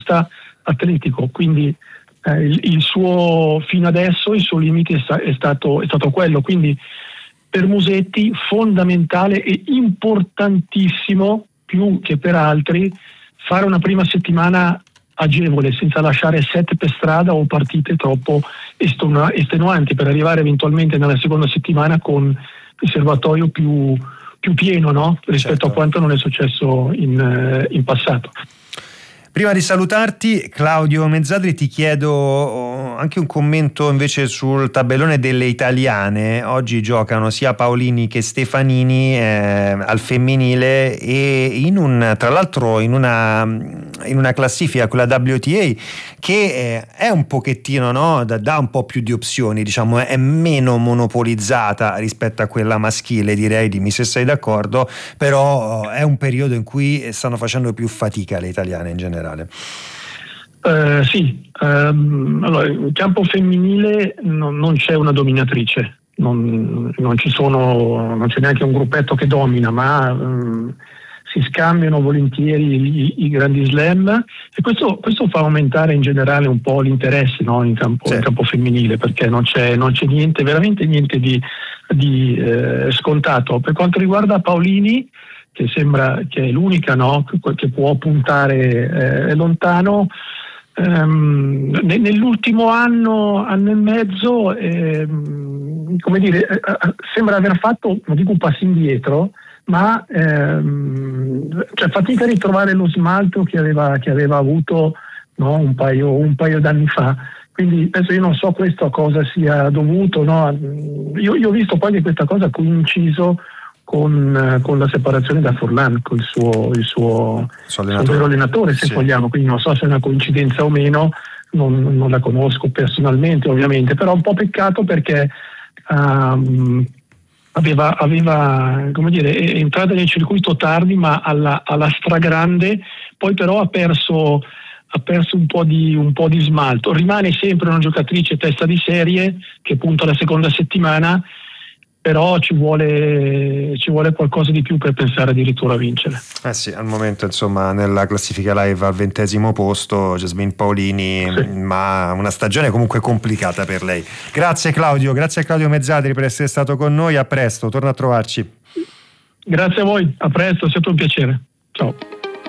atletico, quindi il suo fino adesso il suo limite è stato quello, quindi per Musetti fondamentale e importantissimo, più che per altri, fare una prima settimana agevole, senza lasciare set per strada o partite troppo estenuanti, per arrivare eventualmente nella seconda settimana con il serbatoio più pieno, no? Rispetto a quanto non è successo in passato. Prima di salutarti, Claudio Mezzadri, ti chiedo anche un commento invece sul tabellone delle italiane. Oggi giocano sia Paolini che Stefanini al femminile, e tra l'altro in una classifica, quella WTA, che è un pochettino, no, dà un po' più di opzioni, diciamo, è meno monopolizzata rispetto a quella maschile, direi, dimmi se sei d'accordo, però è un periodo in cui stanno facendo più fatica le italiane in generale. Sì, allora, in campo femminile non c'è una dominatrice, non c'è neanche un gruppetto che domina, ma si scambiano volentieri i grandi slam, e questo fa aumentare in generale un po' l'interesse, no, in campo femminile, perché non c'è niente, veramente niente di scontato. Per quanto riguarda Paolini, che sembra che è l'unica, no, che può puntare lontano, nell'ultimo anno e mezzo, come dire, sembra aver fatto, non dico un passo indietro, ma cioè fatica a ritrovare lo smalto che aveva avuto, no, un paio d'anni fa. Quindi adesso io non so questo a cosa sia dovuto, no? Io ho visto poi che questa cosa ha coinciso con la separazione da Forlan, con il suo vero allenatore, se vogliamo, quindi non so se è una coincidenza o meno, non la conosco personalmente ovviamente, però un po' peccato, perché aveva come dire, è entrata nel circuito tardi, ma alla stragrande, poi però ha perso un po' di smalto. Rimane sempre una giocatrice testa di serie che punta alla seconda settimana, però ci vuole qualcosa di più per pensare addirittura a vincere. Sì, al momento insomma nella classifica live al 20° posto Jasmine Paolini, sì, ma una stagione comunque complicata per lei. Grazie Claudio Mezzadri per essere stato con noi, a presto, torna a trovarci. Grazie a voi, a presto, è stato un piacere. Ciao.